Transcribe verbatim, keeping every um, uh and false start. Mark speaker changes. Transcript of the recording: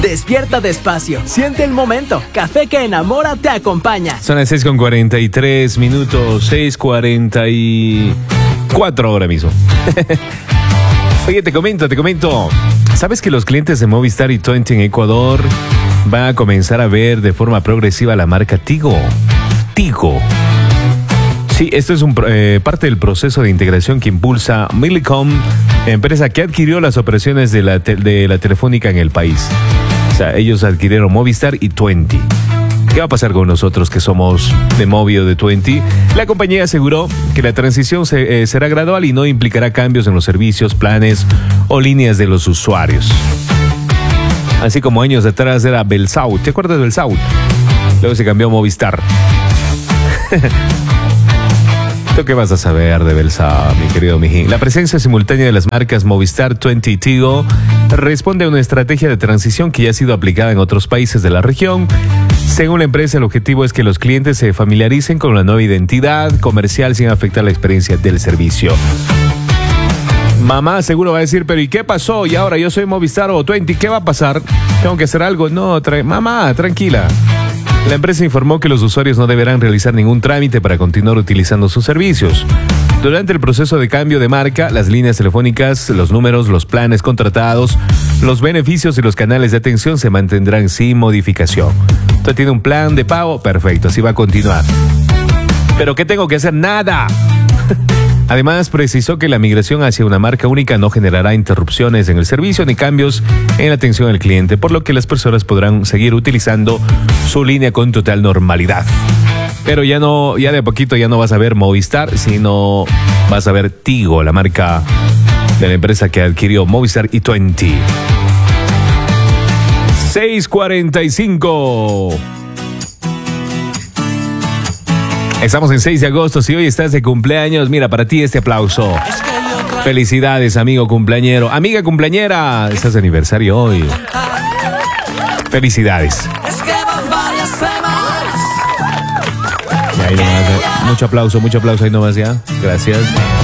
Speaker 1: Despierta despacio, siente el momento. Café que enamora te acompaña.
Speaker 2: Son las seis con cuarenta y tres minutos, seis cuarenta y cuatro ahora mismo. Oye, te comento, te comento. ¿Sabes que los clientes de Movistar y Tuenti en Ecuador van a comenzar a ver de forma progresiva la marca Tigo? Tigo. Sí, esto es un, eh, parte del proceso de integración que impulsa Millicom, empresa que adquirió las operaciones de la, te- de la telefónica en el país. O sea, ellos adquirieron Movistar y Tuenti. ¿Qué va a pasar con nosotros que somos de Movi o de Tuenti? La compañía aseguró que la transición se, eh, será gradual y no implicará cambios en los servicios, planes o líneas de los usuarios. Así como años atrás era Belsaut. ¿Te acuerdas de Belsaut? Luego se cambió a Movistar. ¿Tú qué vas a saber de Belsa, mi querido Mijín? La presencia simultánea de las marcas Movistar, Tuenti y Tigo responde a una estrategia de transición que ya ha sido aplicada en otros países de la región. Según la empresa, el objetivo es que los clientes se familiaricen con la nueva identidad comercial sin afectar la experiencia del servicio. Mamá seguro va a decir, pero ¿y qué pasó? Y ahora yo soy Movistar o Tuenti, ¿qué va a pasar? ¿Tengo que hacer algo? No, tra- mamá, tranquila. La empresa informó que los usuarios no deberán realizar ningún trámite para continuar utilizando sus servicios. Durante el proceso de cambio de marca, las líneas telefónicas, los números, los planes contratados, los beneficios y los canales de atención se mantendrán sin modificación. Usted tiene un plan de pago, perfecto, así va a continuar. ¿Pero qué tengo que hacer? Nada. Además, precisó que la migración hacia una marca única no generará interrupciones en el servicio ni cambios en la atención al cliente, por lo que las personas podrán seguir utilizando su línea con total normalidad. Pero ya no, ya de a poquito ya no vas a ver Movistar, sino vas a ver Tigo, la marca de la empresa que adquirió Movistar y Tuenti. seis cuarenta y cinco. Estamos en seis de agosto. Si hoy estás de cumpleaños, mira, para ti este aplauso. Felicidades, amigo cumpleañero. Amiga cumpleañera, estás de aniversario hoy. Felicidades. Y ahí nomás, mucho aplauso, mucho aplauso ahí nomás ya. Gracias.